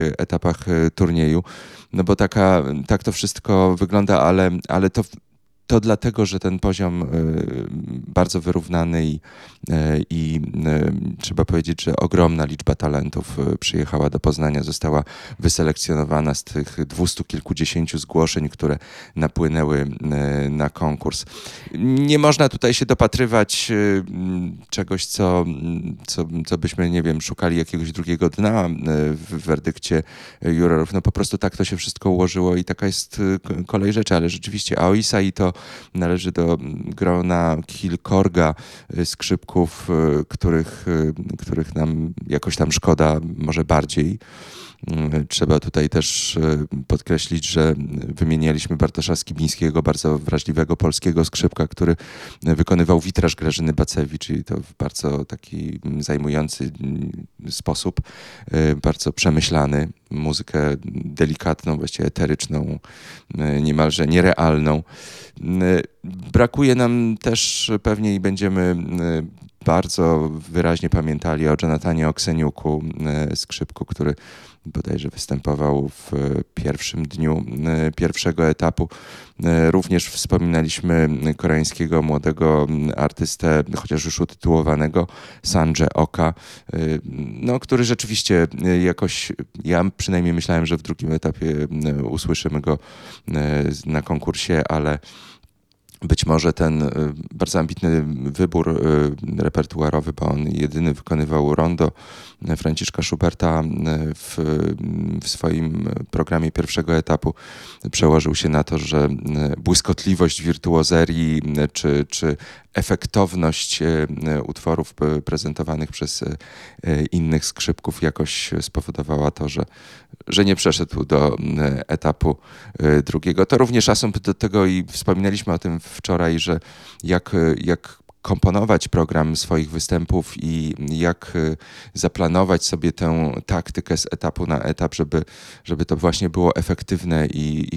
etapach turnieju. No bo tak to wszystko wygląda, ale to dlatego, że ten poziom bardzo wyrównany i trzeba powiedzieć, że ogromna liczba talentów przyjechała do Poznania, została wyselekcjonowana z tych 200 kilkudziesięciu zgłoszeń, które napłynęły na konkurs. Nie można tutaj się dopatrywać czegoś, co byśmy, nie wiem, szukali jakiegoś drugiego dna w werdykcie jurorów. No po prostu tak to się wszystko ułożyło i taka jest kolej rzeczy, ale rzeczywiście Aoisa i to należy do grona kilkorga skrzypków, których nam jakoś tam szkoda, może bardziej. Trzeba tutaj też podkreślić, że wymienialiśmy Bartosza Skibińskiego, bardzo wrażliwego polskiego skrzypka, który wykonywał witraż Grażyny Bacewicz, czyli to w bardzo taki zajmujący sposób, bardzo przemyślany, muzykę delikatną, właściwie eteryczną, niemalże nierealną. Brakuje nam też pewnie i będziemy bardzo wyraźnie pamiętali o Jonathanie Okseniuku, skrzypku, który bodajże występował w pierwszym dniu pierwszego etapu. Również wspominaliśmy koreańskiego młodego artystę, chociaż już utytułowanego, Sanje Oka, no, który rzeczywiście jakoś, ja przynajmniej myślałem, że w drugim etapie usłyszymy go na konkursie, ale być może ten bardzo ambitny wybór repertuarowy, bo on jedyny wykonywał rondo Franciszka Schuberta w swoim programie pierwszego etapu, przełożył się na to, że błyskotliwość wirtuozerii czy efektowność utworów prezentowanych przez innych skrzypków jakoś spowodowała to, że nie przeszedł do etapu drugiego. To również asumpt do tego i wspominaliśmy o tym wczoraj, że jak komponować program swoich występów i jak zaplanować sobie tę taktykę z etapu na etap, żeby to właśnie było efektywne i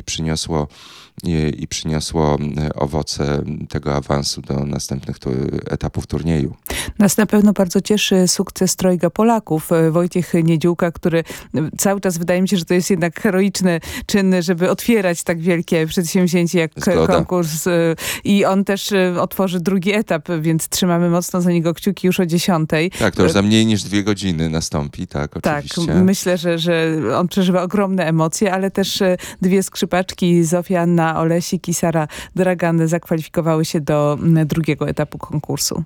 przyniosło owoce tego awansu do następnych etapów turnieju. Nas na pewno bardzo cieszy sukces trojga Polaków. Wojciech Niedziółka, który cały czas wydaje mi się, że to jest jednak heroiczny czyn, żeby otwierać tak wielkie przedsięwzięcie jak konkurs. I on też otworzy drugi etap, więc trzymamy mocno za niego kciuki już o 10:00. Tak, to już za mniej niż 2 godziny nastąpi, tak, oczywiście. Tak, myślę, że on przeżywa ogromne emocje, ale też dwie skrzypaczki, Zofia Anna Olesik i Sara Dragan, zakwalifikowały się do drugiego etapu konkursu.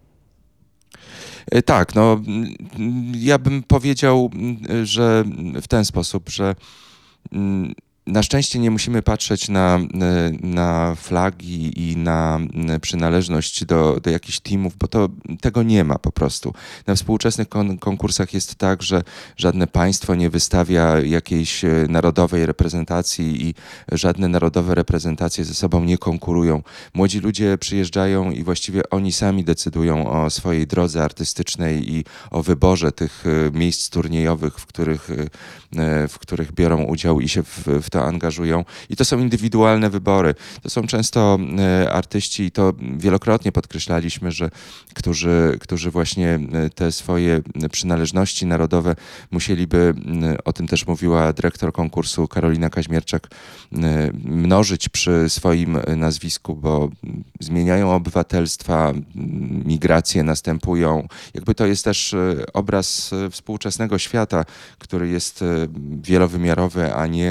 Tak, no ja bym powiedział, że w ten sposób, że na szczęście nie musimy patrzeć na flagi i na przynależność do jakichś teamów, bo tego nie ma po prostu. Na współczesnych konkursach jest tak, że żadne państwo nie wystawia jakiejś narodowej reprezentacji i żadne narodowe reprezentacje ze sobą nie konkurują. Młodzi ludzie przyjeżdżają i właściwie oni sami decydują o swojej drodze artystycznej i o wyborze tych miejsc turniejowych, w których biorą udział i się w to angażują. I to są indywidualne wybory. To są często artyści, i to wielokrotnie podkreślaliśmy, że którzy właśnie te swoje przynależności narodowe musieliby, o tym też mówiła dyrektor konkursu Karolina Kaźmierczak, mnożyć przy swoim nazwisku, bo zmieniają obywatelstwa, migracje następują. Jakby to jest też obraz współczesnego świata, który jest wielowymiarowy,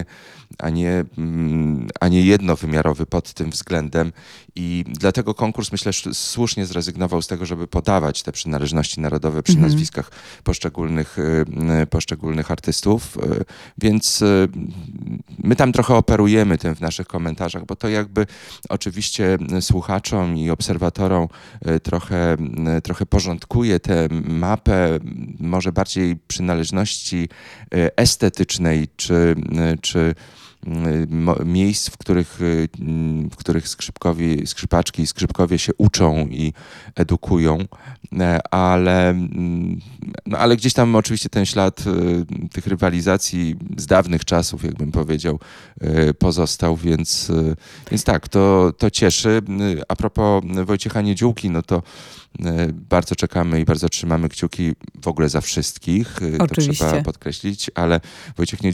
a nie jednowymiarowy pod tym względem. I dlatego konkurs, myślę, słusznie zrezygnował z tego, żeby podawać te przynależności narodowe przy nazwiskach poszczególnych artystów. Więc my tam trochę operujemy tym w naszych komentarzach, bo to jakby oczywiście słuchaczom i obserwatorom trochę porządkuje tę mapę może bardziej przynależności estetycznej czy miejsc, w których skrzypaczki i skrzypkowie się uczą i edukują, ale gdzieś tam oczywiście ten ślad tych rywalizacji z dawnych czasów, jakbym powiedział, pozostał, więc tak, to cieszy. A propos Wojciecha Niedziółki, no to bardzo czekamy i bardzo trzymamy kciuki w ogóle za wszystkich. Oczywiście. To trzeba podkreślić, ale Wojciech